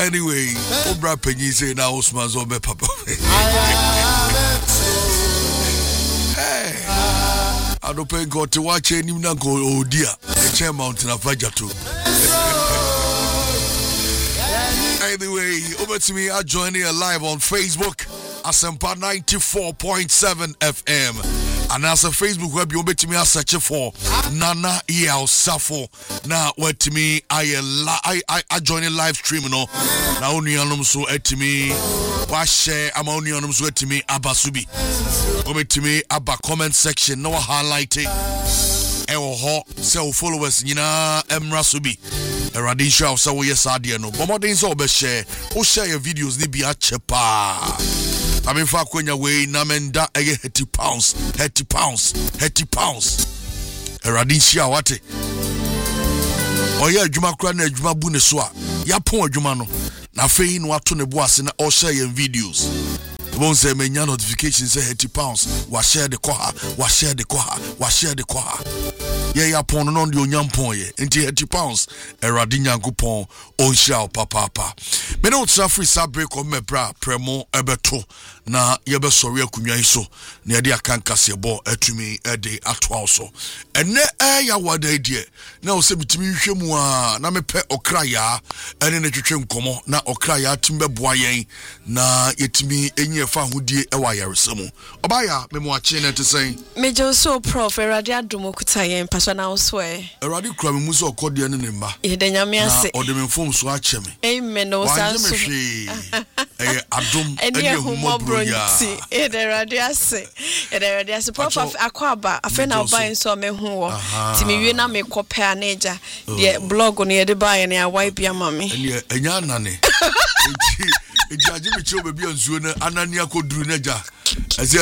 Anyway, Obra Penny say now Osman's Obe Papa. Hey, I don't pay God to watch any Nanko, oh dear, a chair mountain of Vajato. Anyway, over to me, I'm joining you live on Facebook, Asempa 94.7 FM. And as a Facebook web, you'll be to me a search for Nana Yao Safo. Now, what to me, I join a live stream, you know. Now, only on so to me, what share, I'm only on so to me, Abasubi. Over to me, Abba comment section, no highlighting. Ewo so followers, Emra Subi. A radisha of Sawa Sadia, no. But more things over share, or share your videos, they be a chepa. I mean, for when you weigh Namenda, I get 80 pounds. A radisha, what? Oh, yeah, Juma Crane, Juma Buneswa. Ya poor Jumano. Na fein what to the boss and all share your videos. Won't say me notifications say 80 pounds. Wa share the koha, wa share the koha. Yeah, upon on the onyam pon ye. Into 80 pounds. A radinya coupon on shall papa. Me don't suffer break on me bra premo ebeto. Na yebe sorry kunya iso. Near the akankas bo etumi a day at also. And ne ya wada idea. Now say between shemua na me pe okraya. And in the chim komo na okraya timbe boyen. Na yetimi enye fa hudie ewa yaresemu. Obaya me mo ache na to say. Me so prof erade adomo kutaye mpaso na oswe. Erade kura me muso okode ne nemba. Yede nyame ase. Na ode me fom so ache me. Amen no sanso. Adom ene humobro nti erade ase. Erade ase prof akwaba afena oban so me hu wo. Ti me wie na me kope aneja. De blog no yede ba ye na awai bia mame. Ene enya nane. Ejaji me chobe bia nsuo na anania koduru neja. Ase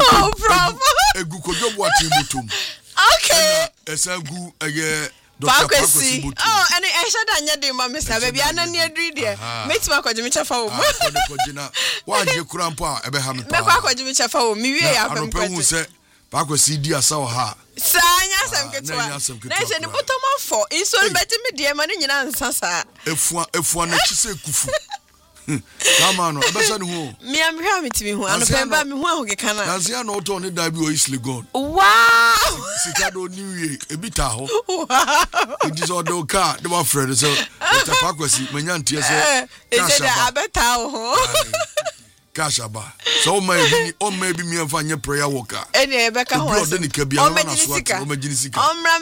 egu kojobo atimutum. Okay. Esa gu eye Pakwesi. Oh, and I said I need him, Mr. Baby. I don't need reader. Meet my Kojimicha for why you crampa, Abraham? Kojimicha for me. I have said, Pakwesi, dear, saw her. Sanya some get there's any bottom of four. It's so better me, dear money in answer. If one say kufu. Come on, me, I'm here to me who and remember me who can. Naziano Tony Dabu is gone. Wow, Sicado New Year, a bit aho. It is all the car, the one friend. So, Pakwesi, Menyanti, is a better Kashaba. So, maybe me and find your prayer walker. Any Becca was then it can be a Majinisika.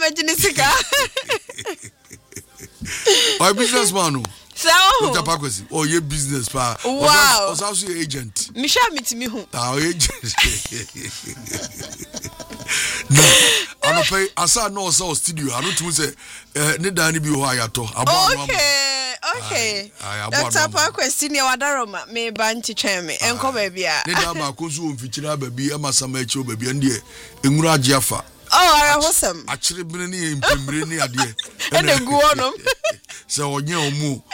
My businessman. So, oh, your business pa. Wow. Was also your agent. Michelle meet me who? Our agent. No, I don't pay. I saw no so studio. I don't say. Need any be who I to. Okay. That's a question. You are Daroma. Me banti cheme. Enko baby. Need a makuzu feature baby. A masamacho baby and dear. Imura Jaffa. Oh, I was actually bring in Pimbrini idea. And a guanum. So, you know,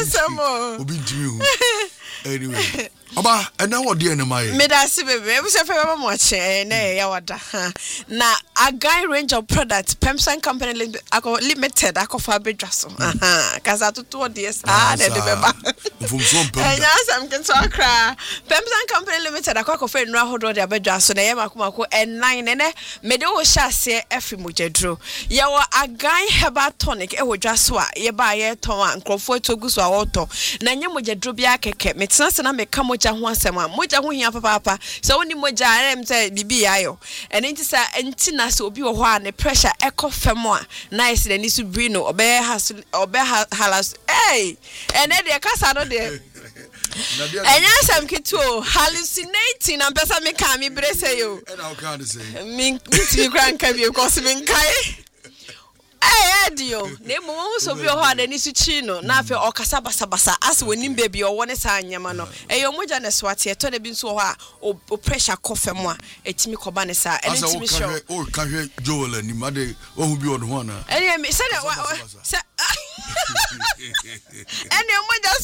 anyway. Aba, and now what dear my Medasi baby, was a fair watch, nay, yawada. Now, a guy range of products, Pemsan Company Limited, I call Fabric Drasso. Because I told this, from some I'm going to cry. Pemsan Company Limited, I call for Raho, the Abedrasso, Yamakumako, and 9 and Medo Chassis, Effie Mujedro. Yawa a guy herbal tonic, Ewo Jaswa, Yeba, Toman, Crawford Togus or Auto. Nanya Mujedrubia kept me, Sansana may come with Moja papa, so only Moja say Bibi ayo. And it is a entina so be one pressure echo femoa. Nice than this Bruno or bear has or bear halas. Hey, and then the casa no there. And yes, I'm kito hallucinating and better me come me brace you. And how can I say? Me grand can be because me kai. Hey, Edio, Nemo so be hard and is chino, Nafe or Casabasa, as when him baby or one is Yamano. A yomoja swati, a told been so hard or pressure coffee more, a Timmy Cobanesa, and it's me show. Oh, Cafe Joel and Nimade, oh, be on one. And said, and your mother swat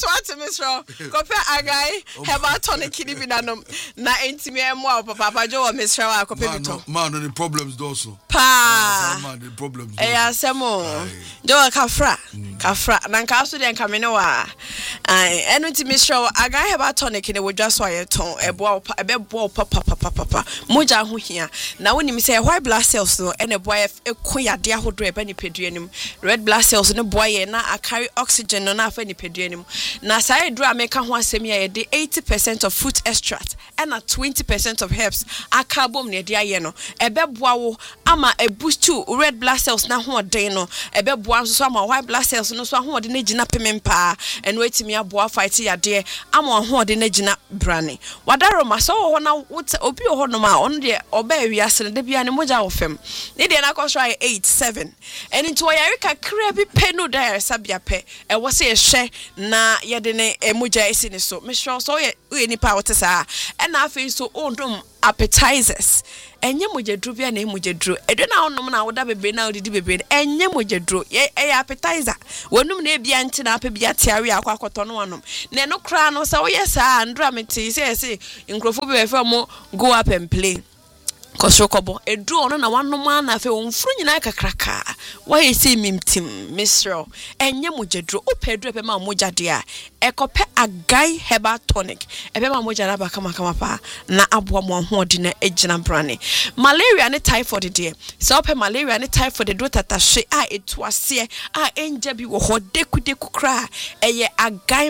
Mr. Kope agai heba tonic ni binanom na entimi emo papa jo Mr. wa kope bito. Man the problems also. Pa. Man the problems. Asemo. Jo kafra na nka so de nka me ne wa. Eno nti Mr. agai heba tonic ni wodwa so ayeton ebo papa. Moja ho hia. Na woni mi say white blood cells no ene boy ekoyade ahodo eba ni peduanim. Red blood cells no boy na carry oxygen no na afa ni peduanim. Na say dru ameka ho asemi ya de 80% of fruit extract and 20% of herbs akabom ne de aye no ebeboa wo ama e boost red blood cells na ho den no ebeboa so ama white blood cells no so ho de na gina pemempa eno etimi aboa fight ya de ama ho de na gina brane wadaro ma so ho na obi ho no ma on de oba wiase de bia ne moja wo fem ne de na koso 87 and into yare kakra bi penu da sabia pe e wo se hwe na ye de ne moja esi ne so me sure so ye nipa wote sa and na afi so ondom appetizers enye mojedru bia na mojedru edo na onom na woda bebe na odidi bebe enye mojedru ye appetizer wonum na bia nti na apebia tiawe akwakoto no wonom na no kra no sa wo yesa ndra meti se nkrofo be fe mo go up and play Koshokobo edu ono na wanoma na afi onfuru nyina kakraka why say mimtim Mr. enye mojedru opedu epe ma mojade a ekope agai herbal tonic epe ma mojada ba kama pa na aboa mo hoodi na egina brane malaria ne typhoid de so ope malaria ne typhoid do tatashe a etuase a enja bi wo hodekudeku kra eye agai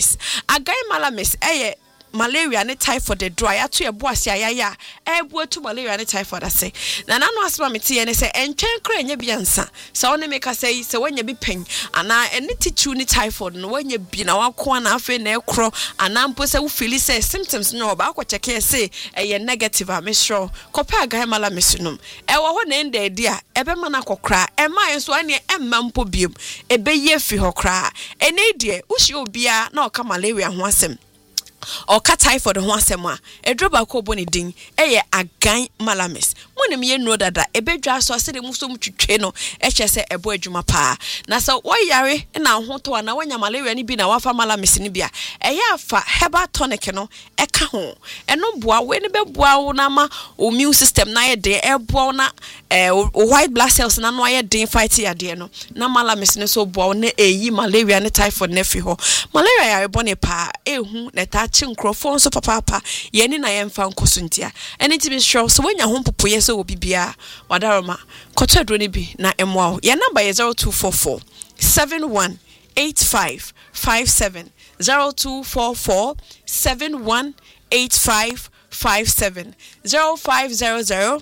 malamis eye malaria ne typhoid de dry ato ye boase ayaya ebu etu malaria ne typhoid ase na nanu asema meti ne se entwen kra nya biansa so one make say se wanya bi pen ana ene tichu ne typhoid no wanya bi na wakọ na afi na ekro ana mpo se wo feel say symptoms no ba akọ check say eye negative a mesro kopa agai malamis num ewo ho na ende dia ebe ma na kokra e ma enso ane emma mpo biem ebe ye fi ho kra ene die ushi obia na oka malaria ho asem or cat typhoid ho asem a edroba ko boni din eye agan malamis monim ye no dada ebedwa so ase de muso mtwetwe no eche se ebo adwuma pa na so woyare na ho to na wanya malaria ni bi na wafa malamis ni bia eye afa herbal tonic no eka ho eno boa we ne beboa wo na ma immune system na ye de ebo na white blood cells na no ye den fight ya de no na malamis ne so boa na eyi malaria ne typhoid na fi ho malaria ya boni pa ehu na ta chincrophone so papa yeni na yemfa nkoso ntia eni ti be sure so wenya ho popoye so obibia wadaroma koto adro ne bi na emwa ya number is 0244 718557 0244 718557 0500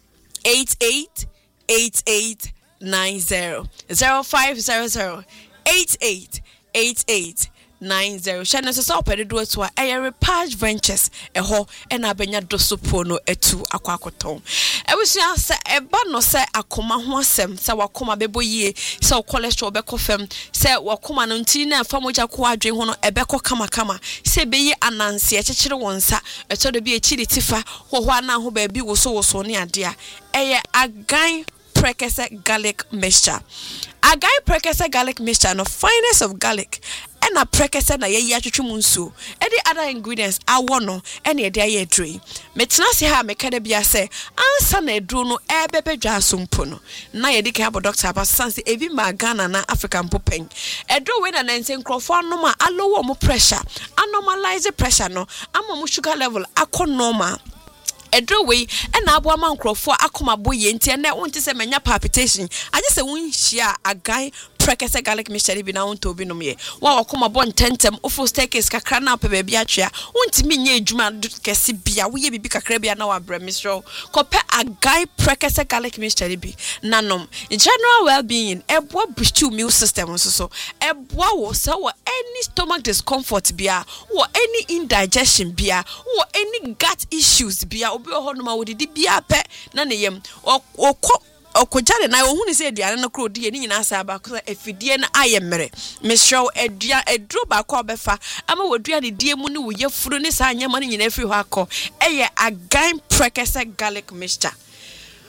888890 0500 888890 Channel so opere do to a Repage Ventures eho na abenya dosopo no etu akwakoton ewusia se eba no se akoma ho asem se wakoma bebo yie se cholesterol be kofem se wakoma no nti na famoja ko adwen ho no ebeko kama se beyi ananse ekekere wonsa eto do bi ekiri tifa ho ana ho ba bi woso ne ade a eye agan prekese garlic mixture agai prekese garlic mixture no finest of garlic and a prekese na ye atwetwumunso any other ingredients awo no ene de aye adrui metenase ha mekade bia se ansa na edru no ebebedwa asompo no na ye dika abo doctor abasanse ebi ma Ghana na African popen edru we na nanse nkrofo anoma alowo mo pressure anormalize pressure no ama mo sugar level akọ normal edro we na abo ama nkrofo akoma boye nti na wonte se menya palpitation aje se wonhia agai prekese garlic mixture bi na wonto bi nom ye wa wakoma bon tentem ofo staircase kakra na pa bia atwea wonti menye adwuma kese bia wo ye bibi kakra bia na wa bra misro kope agai prekese garlic mixture bi nanom general well-being ebo boost immune system so ebo wo so wo any stomach discomfort bia wo any indigestion bia wo any gut issues bia obi ho no ma wo didi bia pe na ne yem okojale na ohunu se aduane no kro die ni nyina sa ba ko efidie na ayemere meshow edro ba ko obefa ama wodua de die mu ni wo yefuru ni sa anyama ni nyina afiri ho akọ eye agan prekese garlic mixture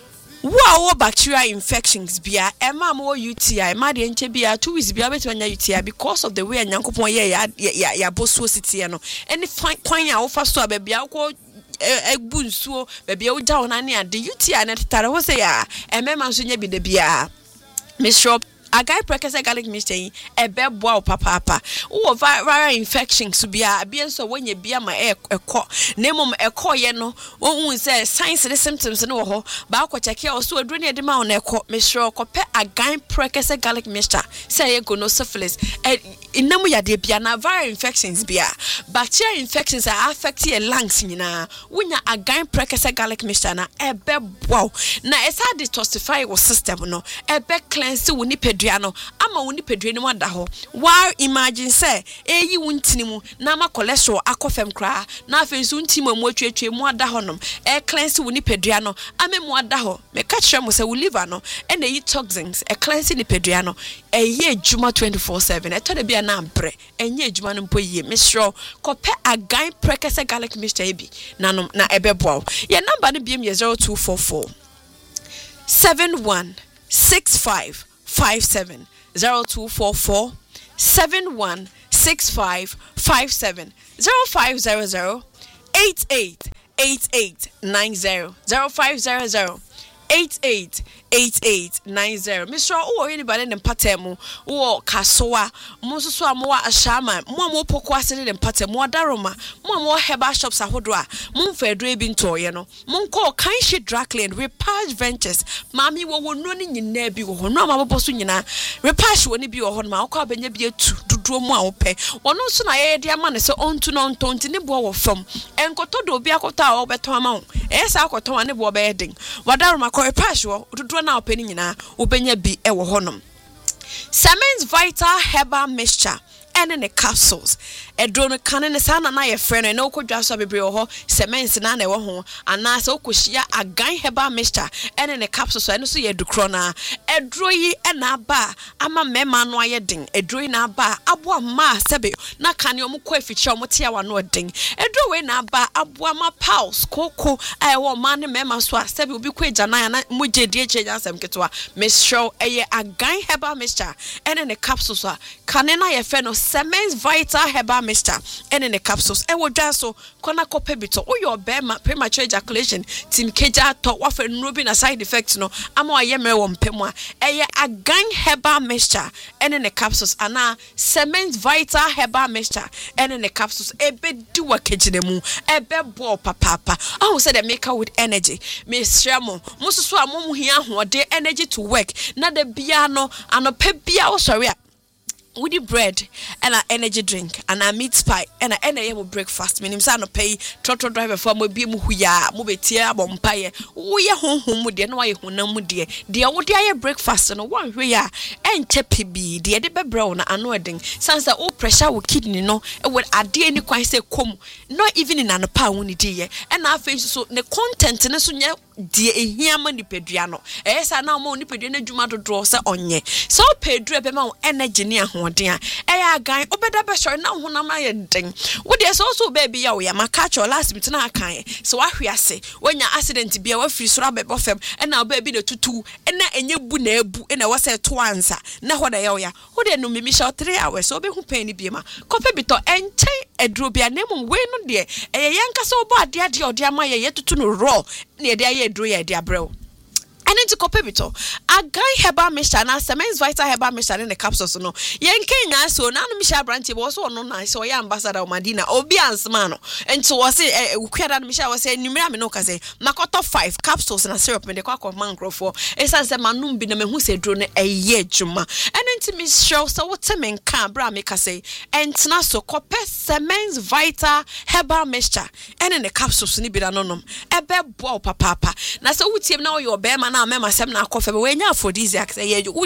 Wow, bacterial infections bia ema mo UTI ma de nche bia 2 weeks bia beto anya UTI because of the way Nyankopon ya boso city no any kwan ya wo fa so abia ko egbu nsuo bia wo ja wona ne ade UTI na tetare ho se ya emema nso nya bi de bia Mr. Agai prekese garlic mixture ebe boa papa wo viral infections bia so wenye bia ma ekọ nemom ekọ ye no wo say signs the symptoms no ho ba akọ check ya so aduro ne de ma na ekọ Mr. Kope agai prekese garlic mixture say ye go no syphilis inamu ya de bia na viral infections bia bacterial infections are affect your lungs nyina wonya agai prekese garlic mixture na ebe boa na esa detoxify your system no ebe cleanse wo ni no ama woni pedwe ni wada ho wa imagine say eyi wuntini mu na ma cholesterol akofem kra na afensu ntimo mu atwetwe mu ada honom cleanse woni pedwe no ame mu ada ho me ka kire mo say we liver no e na yi toxins cleanse ni pedwe no eye adwuma 24/7 to de bia na bre enye adwuma no mpo yie Mr. Kope agai prekese garlic mixture ebi nanom na ebeboa ye number no biem ye 0244 716557 0244 716557 0500 888890 0500 888890 Mr. O anybody in patemu o kasoa mo so amoa ashama mo poko asene ne patemu adaroma mo heba shops ahodo a mo mfedo ebi ntoye no mo nko kanshi Drackland Repage Ventures mami wo no ni nyina bi wo no amabo so nyina Repage woni bi wo ho ma akọ abenya bi etu duduo mu a wo pe wono so na ye de ama ne se ontu no ntonti ne bo wo fam enkoto do obi akota a wo beton ama wo esa akoton ne bo be edin wadaroma Repage wo duduo na openi nyina obenya bi e wo honom Siemens Vital Herbal Mixture ene ne capsules edro no kan ne sana na ye frɛ no na okodwa so bebre ho Siemens na na wo ho ana se okohia agan herbal mixture ene ne capsules ene so ye dukro na edro yi ena aba ama mema no aye den edro yi na aba abo ma sebe na kan yo mko afichi o mote ya wa no den edro we na aba abo ma pulse koko ai wo ma ne mema so a sebe obi ko agya na na moje die che asem ketwa Mr. eye agan herbal mixture ene ne capsules a kan na ye frɛ no Siemens Vital Herbal Mixture and in the capsules e wo dwa so kona kope bito uyo bema premature ejaculation tim keja to wa fe nrobi na side effects no ama aye mere wo mpemu a eye agan herbal mixture and in the capsules ana Siemens Vital Herbal Mixture and in the capsules ebe di wa kejinemu ebe bo papa I say they make her with energy me sramo mususu amomu hia hoode energy to work na de bia no anope bia wo sorry woody bread and an energy drink and a meat pie and a breakfast. Meaning, son of pay trotto driver for my beam who ya mobetia bompire. We are home with the no way who no dear. Dear, what dear breakfast and one we are and teppy be dear de brown and wedding. Sans the old pressure will kidney no, and what I dear any quite say come, not even in an pound dear. And our face so the content in a sunya. Dear here money pedriano. I now money pedriano jumato draw se onye. So pedre bema energy near one dear. Eh, guy, obeda besho now when I'm my ding. Would there's also baby ya ma catch or last minute na kai. So I hear say when your accident be a free swab of them and now baby the tutu and na enye bunebu and I was a to answer. Now what I ya who they know me shall 3 hours so be who penny bima. Copy bito and tay a drobia name way no dear. A yanka so bad dear dear my yet to no raw near their dreyer dear bro. And into copebito, a guy herbal mixture na Siemens Vital Herbal Mixture in the capsules no. Yen Kenya so now Michelle Branch was so no nice so ambassador of Madina Obians mano. And so was it Ukweda Michelle was saying Numera Minokaze, Makoto 5 capsules and a syrup in the quack of mangrove for as a manum bin who said drone a year juma. And into Miss Show so what Semen Cabra Mikase and Snaso Cope Siemens Vital Herbal Mixture and in the capsules nibidanonom. Ebe bo papa. Na so with him now your bear man. Na mema sem na kofe we nya aphrodisiacs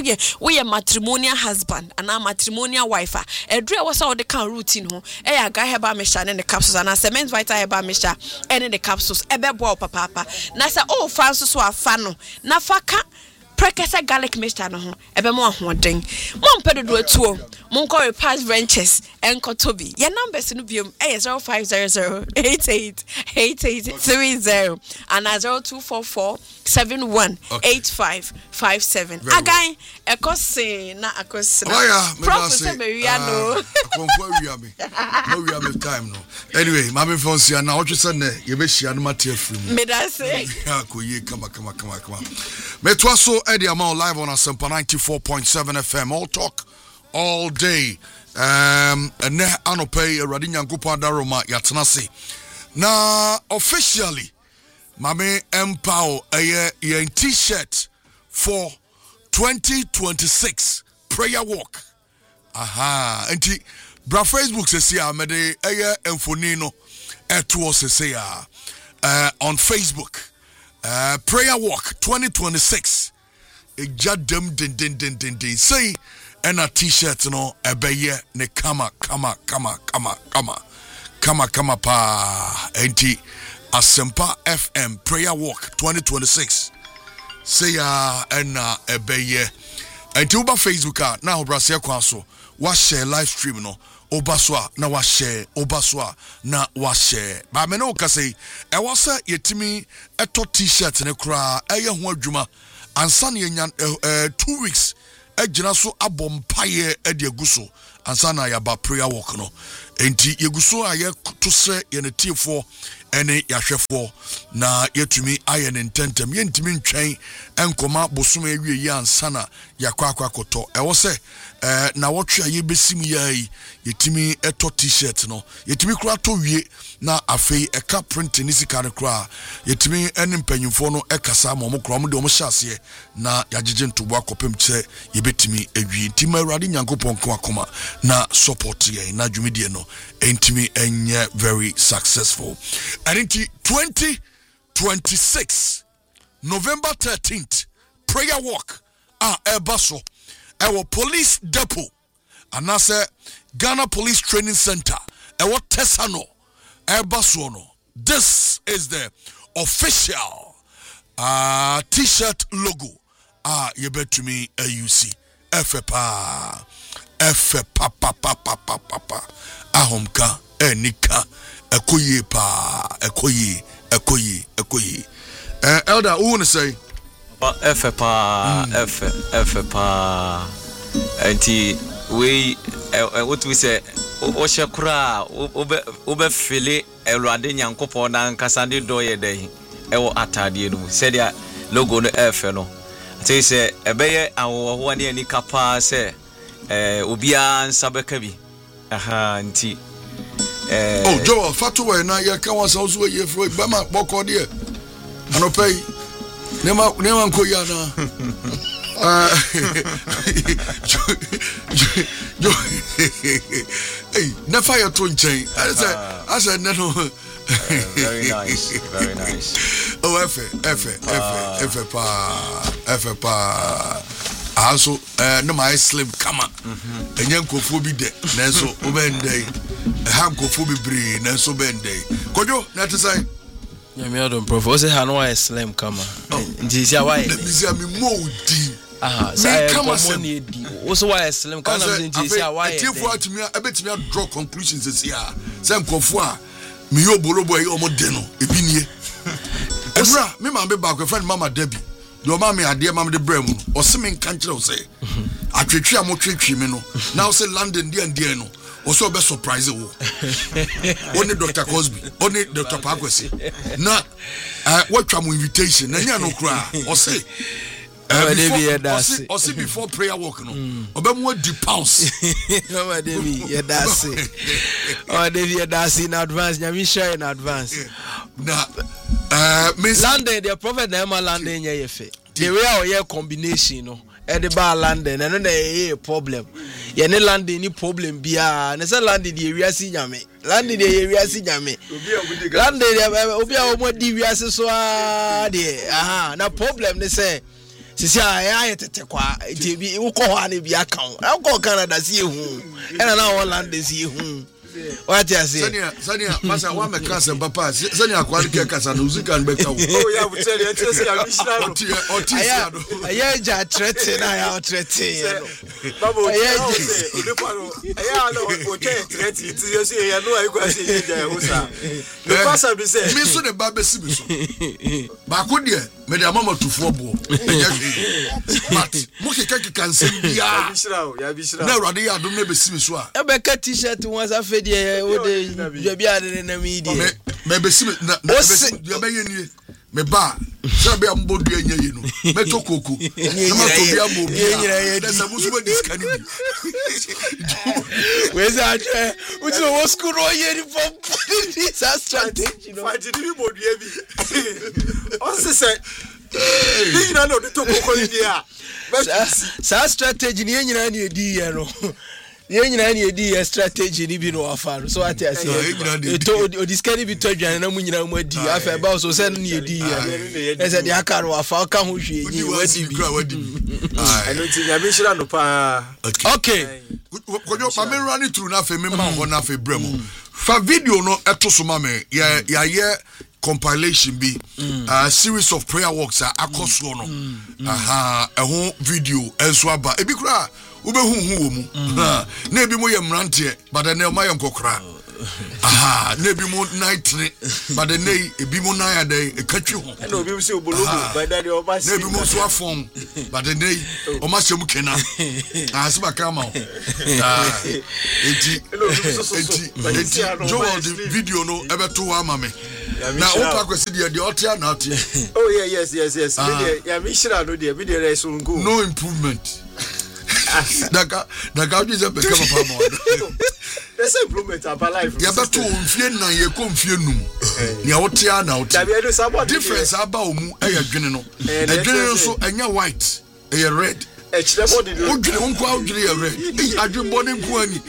we matrimonial husband and a matrimonial wife edre was all the can routine ho e guy herbal mixture in the capsules and Siemens Vital Herbal Mixture and in the capsules ebe bo papa na say oh Francis so afa no na faka prekasa garlic mixture no ho ebe mo ahoden mo mpedo do atuo mo nko repass ventures enko tobi your numbers no biom 0500888830 and 0244718557 again ekose na akose professor Maria no we have time no anyway mama fonsia na what you say na ye be hia no mate afrim me da say ya koye kama me twaso e dey am live on Asempa 94.7 FM all talk all day and anopay Awurade Nyankopɔn adaroma yatena se na officially mame empower a t-shirt for 2026 prayer walk enti bra Facebook se sia me de emfoni no eto se sia on Facebook prayer walk 2026 ejadem din say and a t-shirt no ebeye ne kama pa enti Asempa FM prayer walk 2026 say and ebeye enti uba Facebook na obrase kwa so wa share live stream no obaswa na wa share obaswa na wa share ba me no ka say e wasa yetimi eto t-shirt ne kra eye ho adwuma ansa na yenya 2 weeks ejina so abompaye ediaguso ansa na ya ba prayer walk no enti yeguso aye to se ye ne tiefo ene yahwefo na yetumi aye ne ntentem yentimi ntwen enkoma bosoma ewie yi ansa na yakwa akoto e wo se na wotwe aye besim yai yetimi eto t-shirt no yetimi kura to wie na afei eka print ni sika ne kura yetimi ene mpanyimfo no ekasa mo kura mo de mo hyase na yajeje ntobo akopem che yebetimi ewie ntima Awurade Nyankopɔn ko akoma na support ye na dwumidie no entimi enye very successful and in 2026 November 13th prayer walk ebaso our police depot and I say Ghana Police Training Center our Tesano ebaso no. This is the official t-shirt logo you bet to me AUC FPA ahomka enika ekoye pa ekoye elder who want to say FPA anti we what we say o shekura obe fele Awurade Nyankopɔn na nkasande doye dey ewo atade no said ya logo no F no say say ebeye awo ne ani kapa say obia nsabeka bi anti oh Joel fatuwe na ye kan wasa ozo ye fro ba ma boko de anopay nema nkoya na hey never your tone change I said no very nice oh F pa also no my slim kama enye nkofo bi de nanso obendey ha nkofo bibre nanso bendey kojo na te say me adon prof o say ha no slim kama nti sia why na bisia me modi say money di o so why slim kama nti sia why tifo atimi abetimi draw conclusions sia say nkofo a me yo bolobo e omo de no ebinie ebra me ma be back friend mama Debbie do ma me ade ma me de brem o se me kan kire o say atwetwe amotwetwe me no now say London die no o so be surprise wo only Dr. Cosby only Dr. Pakwesi na what am invitation na nya no kra o say before prayer walk no obemu di pounds no David that's in advance nyami share in advance na London the prophet na ma London nya yefe the way our year combination no e de ba London na no na problem ye ne London ni problem bia na say London the wiase nyame London the wiase nyame London obi a o mo di wiase so de na problem ne say sisi ya tete kwa bi uko ho ane bi account uko Canada si ehu ena na Holland si ehu What you say? Sania masa wa me class and papa sania kwali ke kasa no uzika nbeka wo. Oh yeah, we tell you say ya mishra. Aya ja threaten na ya threaten. Babo aya no o che threaten ti you say ya no ayi kwa say ye ja ho sa. The pastor be say me so the baba si me so. Ba ko de me de mama tufo bo. But mo ke kan sem bia. Ya bishra. Na Awurade ya do me be si me so a. E be ka t-shirt won sa fe de o de bia de na mi de. Me be si me na be be ye nie. Me ba se be am bodu anya yi no. Me to koku. Na ma to bia mo bia. Na sa musu be diska ni. We say we do what school ro ye from this strategy no. Fight the bodu e bi. O se you know the to koku ni dia. Sa strategy ni nyina na edi ye no. Ye nyina na edi strategy ni bi no afa so what I say to odiskani bi to dwan na mu nyina mu adi afa ba so say ni edi ye e say de aka no afa ka ho hwe yi wadi bi I don't think ya be shira no pa. Okay kojo pa me run through na fe me ma ho na fe brem fa video no eto so ma me ya ye compilation be a series of prayer walks akoso no ehun video enso aba ebi kura ube hu mu na ebi mo ye mrante but na ma ye nkokra na ebi mo night but na ebi mo na ya dey ekatwi ho na obi se obologo by that o ba na ebi mo so afon but na o ma shem kena se ba kama enti Joel the video no ebe to wa ma me na o pa kwesi de otia na otia. Oh yeah, yes. Ya mi shira no de bi de so ngu. No improvement. Daga you say become a farmer. There's improvement about life. Ya beto mfie na ye ko mfie num. Ne otia na otia. Difference aba omu e ya dwene no. Adwene so anya white, e ya red. E chire body no. Odwene onko odwene ya red. Adwene body nko ani.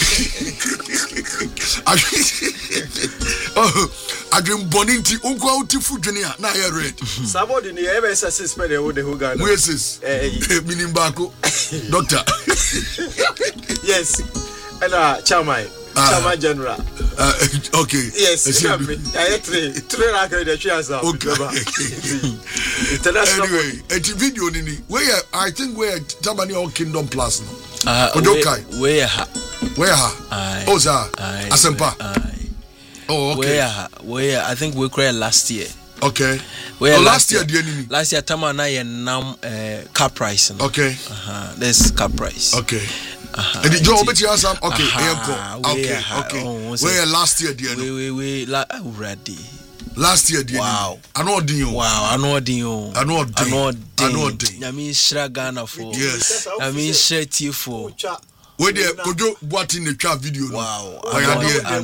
Adwene body nti onko otifu dwene a na ya red. Somebody ne e be say spend e wo de ho Ghana. Moses. Minim bako. Doctor. Yes. And Chamai General. Okay. Yes. I three like the chance. International. Anyway, it's video nini. Where I think where Tamani or Kingdom Plus no. Where Oh, sir. Asempa. Oh, okay. Where I think we cried last year. Okay. Where last year the enemy. Last year Tamana nam car price. Okay. There's car price. Okay. And the job bet you have some okay. Okay. Where last year the enemy. We already. Last year the wow. I know the I mean Shra Ghana for. Yes. I mean Shra T for. Where the kojo what in the chat video. Wow. I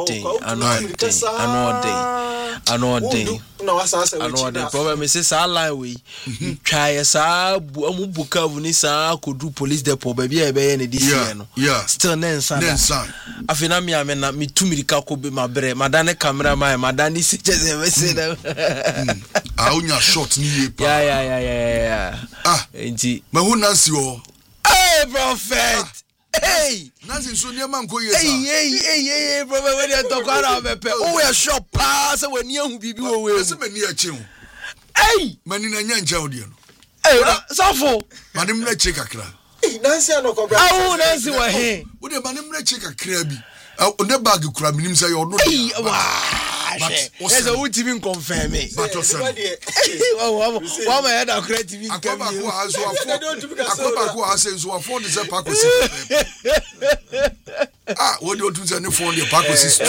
know day. The problem is this line we try sa buka vuni sa kodu police depot baby e be this year no. Yeah. Still nensan. Afina me amena me tumirika ko be mabre madane camera madani se just e say them. Unya shot ni ye pa. Yeah. Enti me hu Nancy o. Hey prophet. Hey, Nancy so near man go yes. Hey, brother, when you talk about me, oh, we are shop pass when you bibi o we. Ese me ni achi ho. Hey, mani na nya nja odi no. Hey, safo. Mani mna che kakra. Nancy no ko bra. Ah, Nancy wa he. Wo de mani mna che kakra bi. Ne bag kura minim say you no. Hey, wow. There's a would even confirm me. But what my head are creative. Akoba ko aso so afford the pack what do you do say ne phone the pack is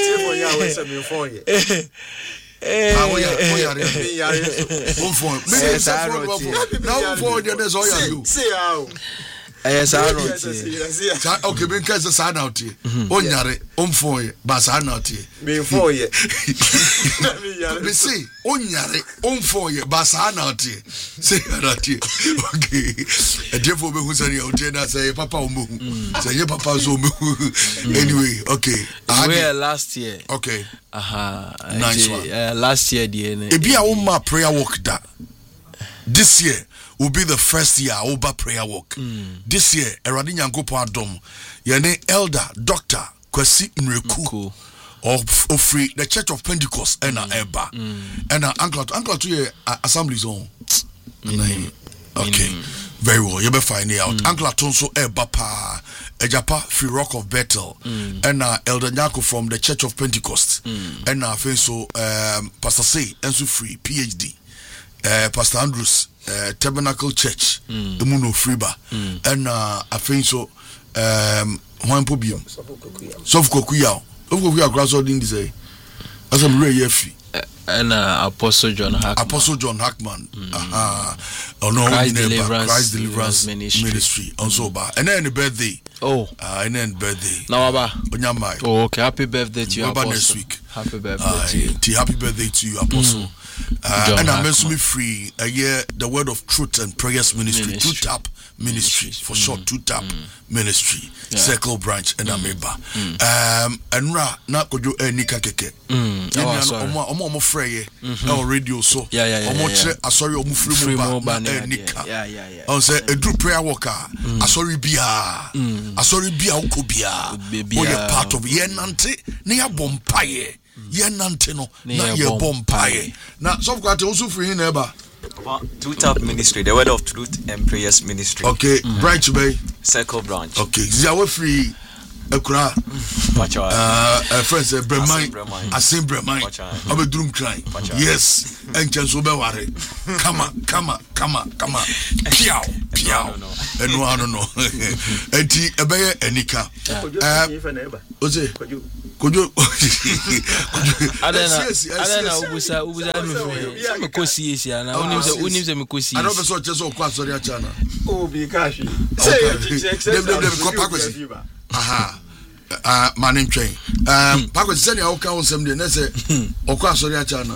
now for there's all you yes, I know. Okay, because the sound out here. Onyare, for but sound out here. Me for ye. Me say, Onyare, for ye, but sound out here. Say that here. Okay. A devil who say, say, Papa, say, Papa, so anyway, okay. Where last year? Okay. Nice one. Last year, the be a prayer walk that this year. Will be the first year over prayer walk. This year, Eradi Nyankopon Adom, yene elder, doctor, Kwesi Nreku of free the Church of Pentecost and Eba and uncle to assembly zone. Okay, very well. You better find it out. Uncle Atonso Eba pa Ejapa free Rock of Bethel and Elder Nyako from the Church of Pentecost and so Pastor Say Ensu free PhD. Pastor Andrews Tabernacle Church Emuno Freeba and I think so Juan Pobium Sof Kokuya grass all things say as I'm really yefi and Apostle John Hackman Christ Deliverance Ministry on Soba and then the birthday and then birthday now okay, happy birthday to you Apostle next week. Happy birthday to you Apostle and I'm me free a year the Word of Truth and Prayers Ministry 2-Tap Ministry for short 2-Tap Ministry Circle Branch and Ameba and ra na kojo nika keke omo freye on radio so omo chere asori omo free mo ba nika on say edu prayer worker asori bia ukobia we are part of ye nante na ya bompaye ye nante no na ye bompaye na so got also free na eba 2-Tap Ministry, the Word of Truth and Prayers Ministry. Okay, branch bay. Circle Branch. Okay, Ziawe free. Ekura. Friends, Asim Bremai. Abe drum cry. Yes, and Chanso Beware. Come on. Piao. And no. Enti Ebeye Enika. Oze. Kojo. Adena ubusa me kosi esi na unim se me kosi. I don't be so just so kwa sorry achana. Oh bi kashi. Say aha manin train Paco send you can on some day na say okwa sorry achana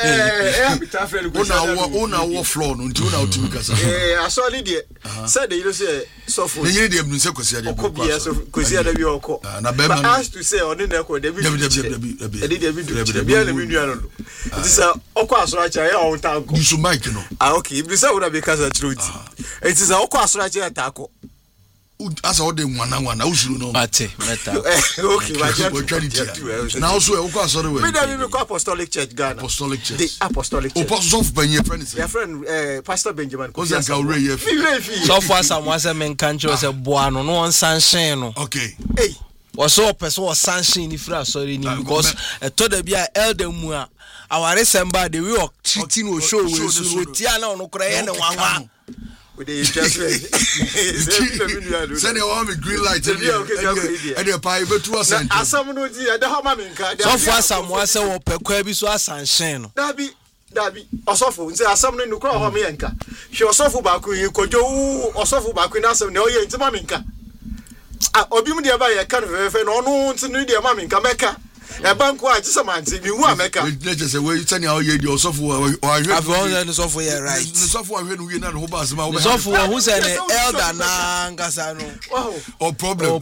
una wo floor no nti una otimi kasa asoli de say the you say so for you dey am say kwesi ade kwesi ade bi okọ na be man has to say on na ko de bi bi na mi nua no it is okwa asori acha ya on tanko you should mic no okay bi say una be kasa truth it is okwa asori acha ya tanko asa ode nwana usuru no ate meta okay na also e ko asori we me dey me ko Apostolic Church Ghana the Apostolic Church Pastor of Benye friend your friend Pastor Benjamin ko say ka ore ye so for someone men kan cho say boa no no sanction no okay hey so person was sanction ni fra sorry ni because to da bia elder mu a our December the way of treating o show we so tia na no kra ye ne wanwa with the interest rate send you want me green light and the pie be to us and asam no di ada ha ma me nka so for someone say wo pekwa bi so asanhyen no dabi osofo nse asam no nukura ho me nka hwe osofo ba ku yi kojo osofo ba ku na asam ne oye ntima me nka obi mu de ba ye kan fefe no no ntinu de ma me nka meka e banko a jisa manti mi hu ameka let's just say we tell you ye the osofo o ahwe afọ no sofo ye right no sofo ahwe no we na ho ba asema wo sofo who say ne elder na ngasa no oh problem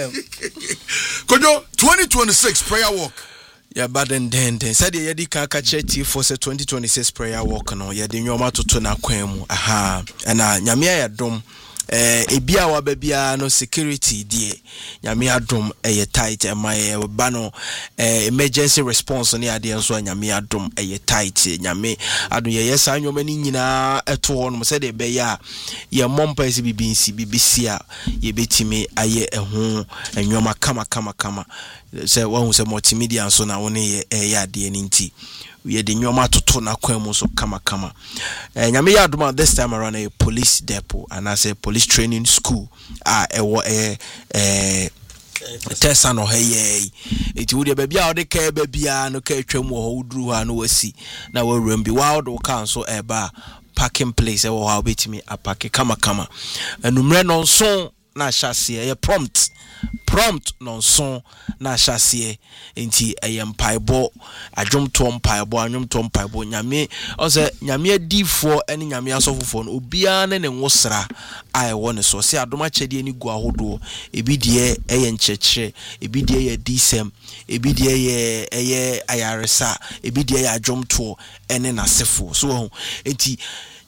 kojo 2026 prayer walk ya baden said ye di ka church for 2026 prayer walk no ye de nwoma toto na kwan mu aha na nyame ya dom ebia wa babia no security die nyame adom eye tight emaye ba no emergency response ne ade nso nyame adom eye tight nyame adom ye yesa nwoma ni nyina eto ho no se de be ya ye mompa ese BBC a ye betimi aye eho nwoma kama se won se multimedia nso na won ye ade ni nti we de nyoma toto na kwan mu so kama nyame ya adoma this time around a police depot and as a police training school ewo tesa no heye eti wo de ba bia wo de ka ba bia no ka atwam wo uduru ha no wasi na wo rembi wa do kan so eba parking place ewo ha obetimi apake kama enumre no nso na hyase ye prompt nonson na hyase enti eyempaebo adwomto mpaebo nyame ose nyame adifo ene nyame asofofo no obia ne nwosra ai won so se adoma chede ni gu ahodo ebi de eye nchechire ebi de eye disem ebi de eye ayaresa ebi de eye adwomto ene nasefo so enti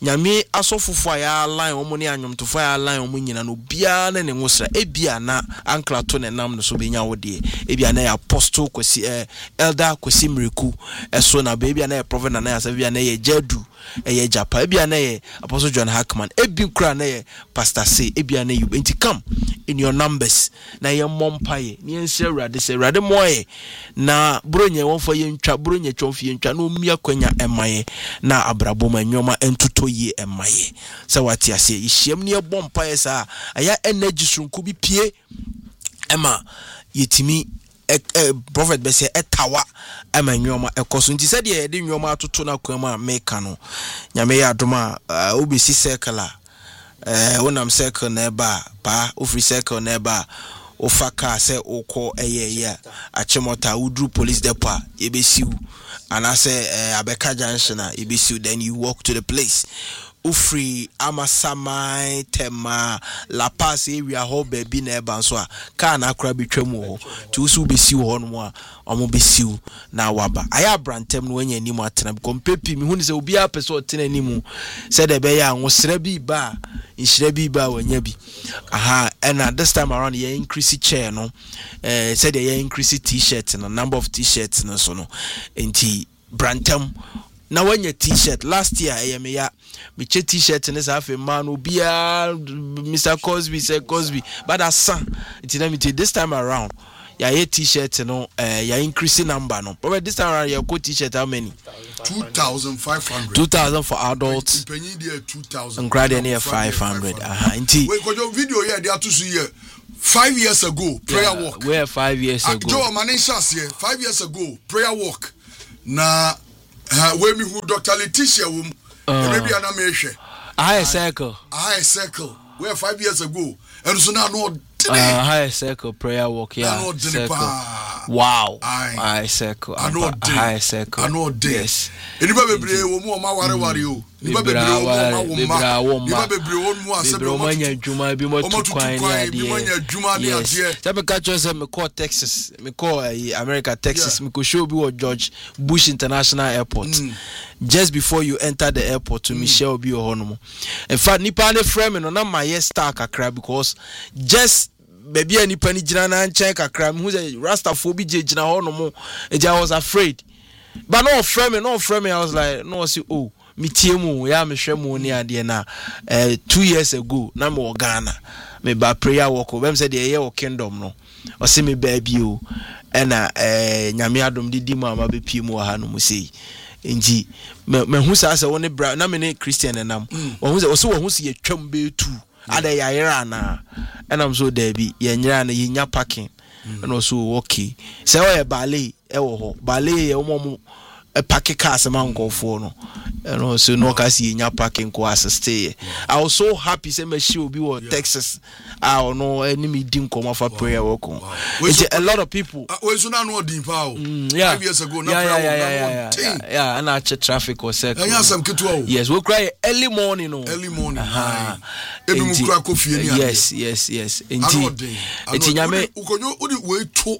nyame asofofo ya line omo ne anyomtofo ya line omo nyina no bia na ne ngosra ebia na ankla to ne nam no so benya wode ebia na ya apostle kwesi elder kwesi mreku eso na bia na ya prophet na ya bia na ya jadu eye japa ebia na ya apostle John Hackman ebi kura na ya pastor say ebia na you enti come in your numbers na ye mompaye ne ense urade se urade moye na bronye wonfo ye ntwa bronye chonfo ye ntwa na omia kwanya emaye na abraboma nyoma entuto ye emaye se wati ase ihiem ne bompaye sa aya energy sunku bi pie ema yetimi prophet be say etawa ema nyoma ekoso nti se de nyoma atoto na kwama meka no nyame ya adoma obesi circle wonam circle na eba pa ofri circle na eba ofaka se okọ eye achimota udru police depot ebesiu anase abeka junction ebesiu then you walk to the place ufri amasamai tema La Paz area ho baby na eba so a ka na akra betwam ho tu so besiu ho no a omo besiu na waba aya brantem no wanya nimu atena kompepi mi hu ni se obi a pese otena nimu se de be ya nwosra bi ba inshira bi ba wanya bi and at this time around ye increase chair no said ye increase t-shirt no number of t-shirts no so no enti brantem na wanya t-shirt last year me me che t-shirt ne sa afi man obia Mr. Cosby say Cosby but asa enti na me this time around ya t-shirt no ya increase number no but this time around ya co t-shirt how many 2,500 for adults penny there 2,000 and grade near 500 indeed we go video here they are to see here 5 years ago prayer walk where 5 years ago Joe Manisha here 5 years ago prayer walk na we me who Dr. Letitia maybe an ameshe high circle where 5 years ago and so now no high circle prayer walk circle. Wow high circle high circle I know this anybody bebre wo mu ma ware o anybody bebre wo ma bebre wo mu asebe o manya djuma bi mo tukwan bi manya djuma ni ade tabe ka chose me call Texas me call America Texas me ko show bi wo George Bush International Airport just before you enter the airport to Michelle bi o hono mo in fact nipa ne frame no na my star kakra because just baby any penny jina na nchen kakra who say rastafo je jina ho no mo I was afraid but no frame I was like no see oh me tiemu ya me hwemu ni ade na 2 years ago na me Ghana me ba prayer walk bem say dey ye kingdom no o se me baby o na nyame adom didi mu ama be pie mu ha no mo sei nji me hu sa se woni bra na me ne Christian enam wo hu se wo hu se ye twam be tu ada ya yera na enam so da bi ye nyira na ye nya parking and also okay say o ballet e wo ho ballet ye mo parking cars man go for no and also no ka see nya parking ko assist. I was so happy say me she obi wo Texas I no enemy dim come for prayer work a lot of people we so na no din pa o 5 years ago na yeah and actually traffic was set yes we cry early morning ebi mu kra ko fie ni yes enti nyame ukonyo odi we to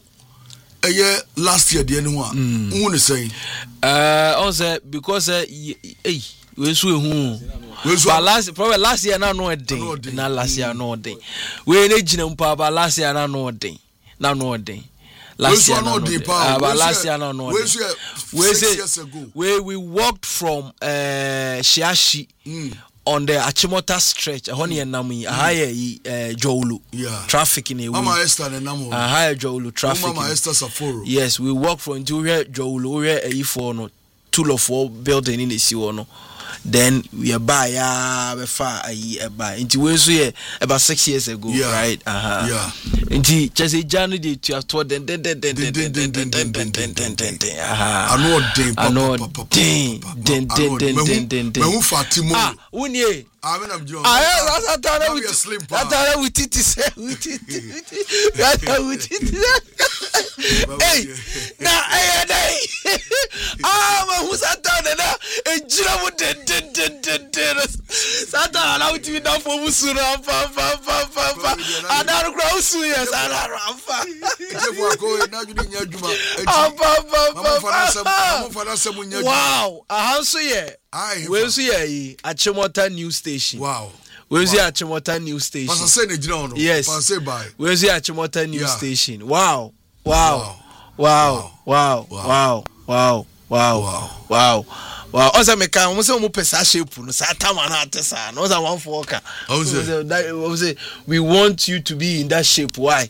last year the anyone who is saying also because we so hu but last year na no den na last year no den we na gina mpa ba last year na no den last year no den but last year no den we walked from Shiashi on the Achimota stretch honey and nami higher Jolu traffic in a Mama Esther and Namo higher Jolu traffic Mama Esther Saforo yes we walk from Jolu where a for no 2 or 4 building in the Siwono then we are by far a by into we so about 6 years ago right into just a journey to have told then I know Unye I'm Joe. That's with it say with it. Hey, now who's that down there? A Jiramu did. Satan allowed to be done for Musura. And I grow serious. Wow, a house here. We'll see at Chimota News Station. Wow. We'll see at Chimota News Station. Yes. We'll see at Chimota News Station. Wow. Also, me can almost say pesa shape no satan man atesa no one for ka. We want you to be in that shape. Why?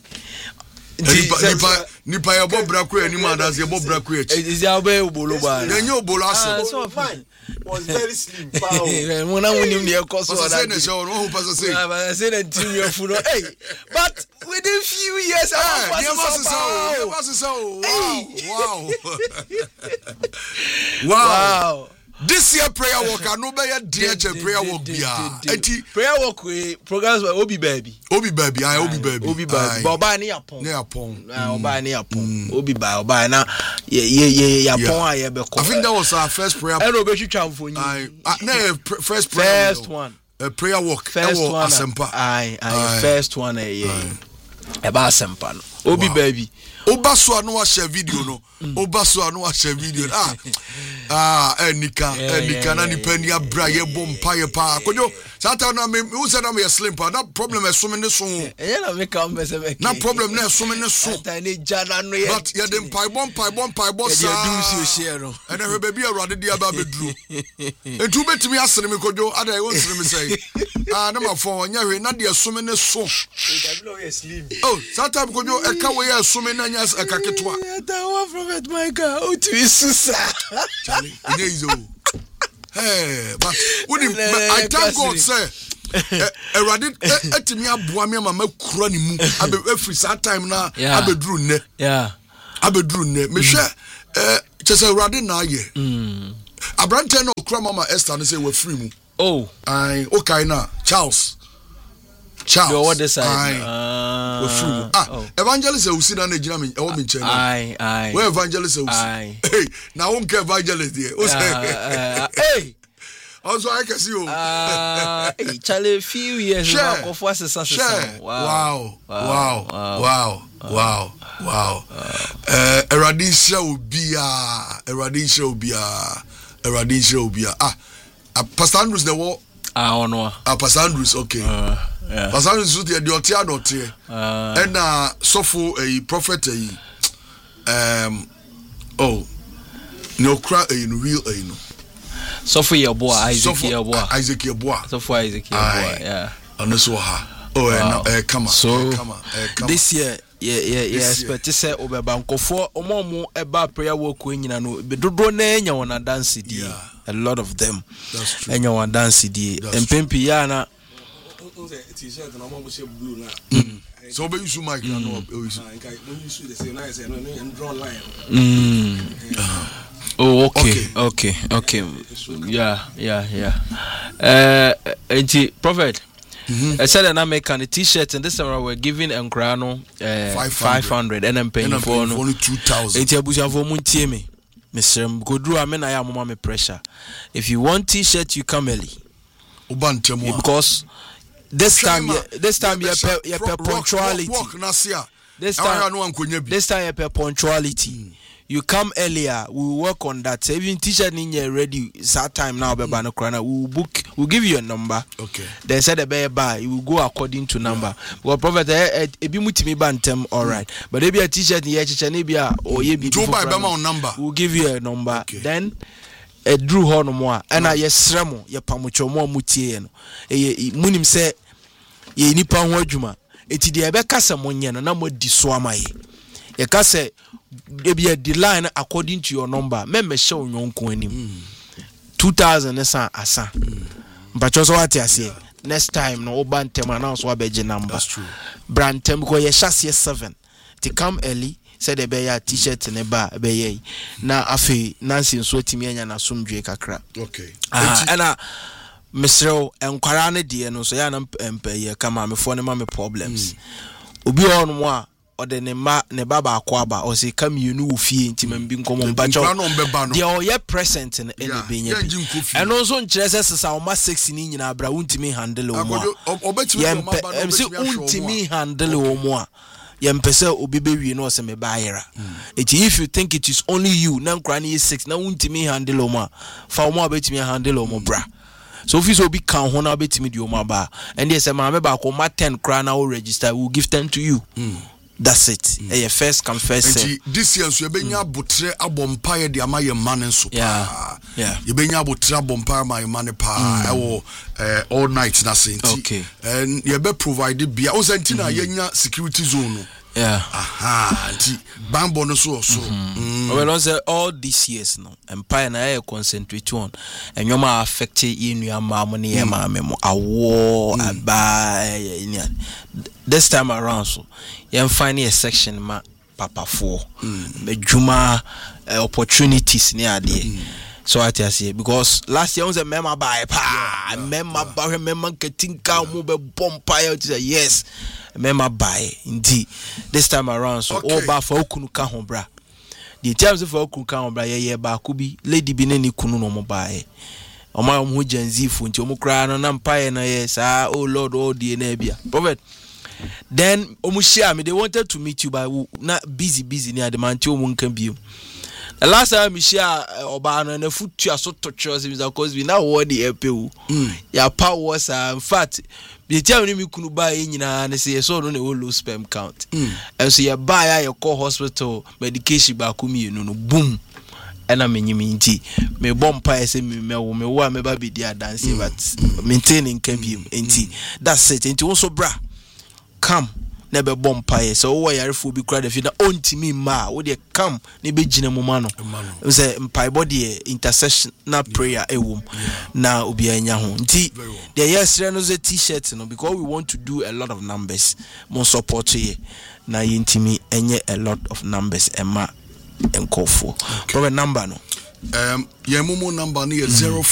Nipa ya bobra ko ani ma das ya bobra ko echi. Is ya be obolo ba. Na nye obolo ase. So fine. Was very slim. Pow. Mo na wonim ne ekoso that. Say na show no pasa say. I say na team you full. Hey, but within few years Wow. This year prayer walk no be ya dear prayer walk bia. Prayer walk we programs Obi baby. Obi baby. Baba ni yapon. Oba ni yapon. Obi na yapon aye be ko. I think that was our first prayer. E no be twitwa mfoni. First prayer. First one. A prayer walk. First one. Asempa. First one Eba asempa no. Obi baby. Obaso anu wa share video no. Enika na nipa ni abra ye bompa ye pa. Kojo sata na me who said I'm a slim pa. That problem is so many so. Na me come be se be. Na problem na so many so. But ye dem pai bom sa. You do see share no. And then baby awrade dia ba bedru. Entu betimi asene me kojo ada e won sene me say. Na ma fon nya hwe na de so many so. Oh, sata kojo e ka we ye so many na nya akaketwa. That Prophet Michael, oh to Isusa. Hey, but I thank God say Erade etimi aboa me mama kura ni mu abe every time na abedru nne. Yeah. Abedru nne. Me hwe chese Erade na aye. Abrante no kura mama Esther no say we free mu. Oh. Ai okay na Charles. Yo what this side? Evangelist Eusi na ejina me e wo me nche na. Aye. Where evangelist Eusi? Hey, na won ke evangelist there. O say hey. Also I can see you. Hey, Charlie few years ago for assessor. Wow. Eradisha obia. Pastor Andrews the war. Pastor Andrews okay. Yeah. Pastor Andrews the otia dotie. And sofo a prophet no cry in real no. Sofo your boy Isaac Yeboah. Sofo Isaac Yeboah. Yeah. And so ha. Come on. So this year expect to say obeba nkofo omomo eba prayer work we nyina no be dodo na enya wona dance die. A lot of them. That's true. Enya wona dance die. Empempi ya na t-shirt na omo she blue na. So be use mic na no use. Use the say nice no draw line. Oh, okay. Yeah. Prophet. I said an American t-shirt and this time we're giving Engrano 500 and I'm paying for only 2,000. It's a bush of Muntiemi. Mr. Godru, I mean, I am on pressure. If you want t-shirt, you come early. Because this time you're punctuality. This time you're punctuality. You come earlier, we will work on that. So even t-shirt in your ready, start time now, we will book, we'll give you a number. Okay. They said a buy, you will go according to number. Well, Prophet, all right. But if you a t-shirt in your chichanibia or you be number, we'll give you a number. Okay. Then a drew horn more, and I sremo, ya pamucho more mutien. Munim say, ye nipa wajuma. Eti de abeka samonya na mo diswama ye. Ye ka say be a line according to your number. Me show nyonko anim. 2000 asa. But also what I say. Next time no obantem announce what beje number. That's true. Brantem ko ye chassis 7. To come early. Said the bear t-shirt in a bar be na afi Nancy so timi anya na somdwe kakra. Okay. And Mr. Enquarane dear no so ya na ye kama me for me problems. Obi on mo ɔde ne baba akwaba ɔse come you no fie ntima mbi nkomo mpacho de ɔyɛ present no ene benya bi ɛno nso nkyerɛ sɛ sesa ɔma 6 ni nyina bra wontimi handle wo mo yɛmse wontimi handle wo mo a yɛmpɛsɛ obi bewie no ɔsɛ me baayera if you think it is only you na nkra ne 6 na wontimi handle wo mo a fa wo mo abetimi handle wo mo bra so if you be can ho na betimi di wo mo ba and they say maame ba ko ma 10 kra na wo register we will give 10 to you. That's it. First come first. This year, so you benya botre abompaye di ama ye man nso. Yeah. You benya botre abompaye ma ye man pa. All night na senti. Okay. And you be provide bia. O senti na ye nya security zone. Yeah. Aha. Anti bambo no so. Well, on say all these years no. Empire na ye concentrate on. And you ma affect ye nu ama mo ne ye ma memo. Awo aba this time around so. You find a section ma papa for juma opportunities near there. So I tell you because last year was a member by member getting cow move bompire to say yes member by indeed this time around so all back for kunu ka ho bra the terms of kunu ka ho bra ye ba ku bi lady bi ne ni kunu no mo bae oma mo genzi fu nti mo kra no na mpae na yes oh lord oh die na bia prophet. Then omushia me they wanted to meet you but not busy near the man till one can be. The last time we share Obama and the foot to so touches because we now what the APU. Ya power was in fact they tell me couldn't buy in and say so don't low sperm count. And so you buy your core hospital medication back you know boom. And I mean you mean me bomb pie say me wa me baby dia dancing but maintaining can be that's it into also bra. Come never bompire so why are you be crowd if you don't me ma wo dey come ne be gina mo ma no say mpai body intercession na prayer ewom na obi anya ho nti the yesterday no say t-shirt no because we want to do a lot of numbers mo support here na yintimi enye a lot of numbers ema enkofo probably number no your momo number no 05